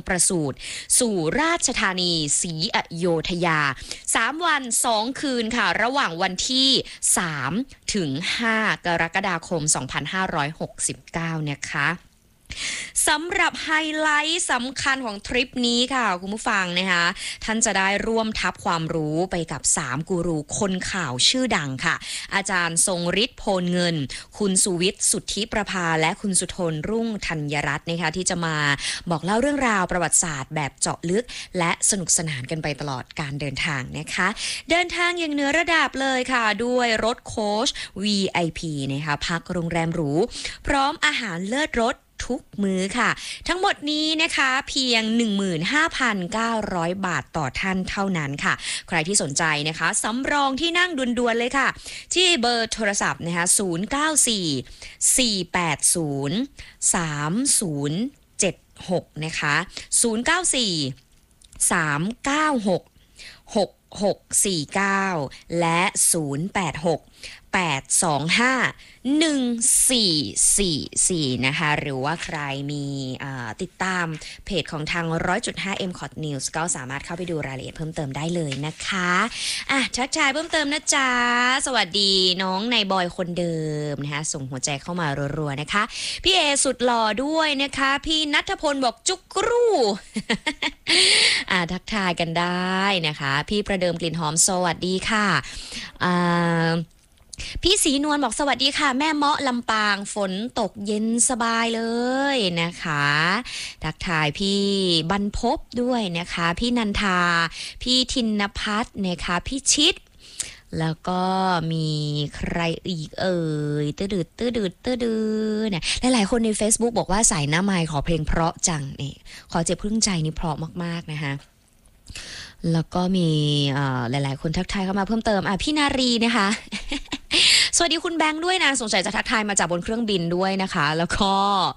ประสูติสู่ราชธานีศรีอโยธยา3 วัน 2 คืนค่ะระหว่างวันที่3 ถึง 5 กรกฎาคม 2569 นะคะสำหรับไฮไลท์สำคัญของทริปนี้ค่ะคุณผู้ฟังนะคะท่านจะได้ร่วมทับความรู้ไปกับ3กูรูคนข่าวชื่อดังค่ะอาจารย์ทรงฤทธิ์โพลเงินคุณสุวิทย์สุทธิประภาและคุณสุทนรุ่งธัญรัตน์นะคะที่จะมาบอกเล่าเรื่องราวประวัติศาสตร์แบบเจาะลึกและสนุกสนานกันไปตลอดการเดินทางนะคะเดินทางอย่างเหนือระดับเลยค่ะด้วยรถโค้ช VIP นะคะพักโรงแรมหรูพร้อมอาหารเลิศรสทุกมื้อค่ะทั้งหมดนี้นะคะเพียง 15,900 บาทต่อท่านเท่านั้นค่ะใครที่สนใจนะคะสำรองที่นั่งด่วนๆเลยค่ะที่เบอร์โทรศัพท์นะคะ094-480-3076นะคะ094-396-6649และ086-825-1444นะคะหรือว่าใครมีติดตามเพจของทาง 100.5 MCOT News ก็สามารถเข้าไปดูรายละเอียดเพิ่มเติมได้เลยนะคะทักทายเพิ่มเติมนะจ๊ะสวัสดีน้องนายบอยคนเดิมนะคะส่งหัวใจเข้ามารัวๆนะคะพี่เอสุดหล่อด้วยนะคะพี่ณัฐพลบอกจุกรูทักทายกันได้นะคะพี่ประเดิมกลิ่นหอมสวัสดีค่ะพี่ศรีนวลบอกสวัสดีค่ะแม่เมาะลำปางฝนตกเย็นสบายเลยนะคะทักทายพี่บรรพบด้วยนะคะพี่นันทาพี่ธินภัทรนะคะพี่ชิดแล้วก็มีใครอีกตื้อเนี่ยหลายๆคนใน Facebook บอกว่าสายหน้าไมค์ขอเพลงเพราะจังนี่ขอเจ็บพึ่งใจนี่เพราะมากๆนะคะแล้วก็มีหลายๆคนทักทายเข้ามาเพิ่มเติมพี่นารีนะคะ สวัสดีคุณแบงค์ด้วยนะสงสัยจะทักทายมาจากบนเครื่องบินด้วยนะคะแล้วก็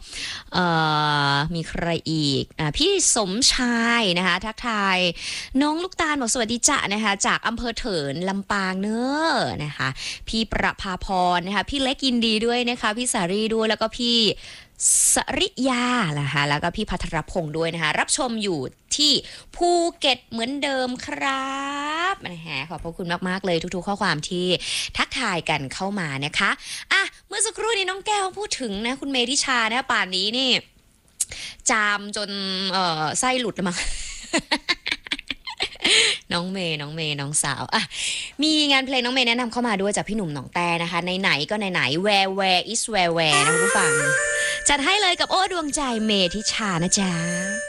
มีใครอีกพี่สมชายนะคะทักทายน้องลูกตาลบอกสวัสดีจ้ะนะคะจากอำเภอเถินลำปางเนอะนะคะพี่ประภาพรนะคะพี่เล็กยินดีด้วยนะคะพี่สารีด้วยแล้วก็พี่สริยานะคะแล้วก็พี่ภัทรพงศ์ด้วยนะคะรับชมอยู่ที่ภูเก็ตเหมือนเดิมครับขอบพระคุณมากๆเลยทุกๆข้อความที่ทักทายกันเข้ามานะคะเมื่อสักครู่นี้น้องแก้วพูดถึงนะคุณเมธิชานะป่านนี้นี่จามจนไส้หลุดแล้วมั้ง น้องเมย์น้องสาวมีงานเพลงน้องเมย์แนะนำเข้ามาด้วยจากพี่หนุ่มหนองแต่นะคะไหนๆก็ไหนๆ where is where นะคุณผู้ฟังจัดให้เลยกับโอ้ดวงใจเมธิชานะจ๊ะ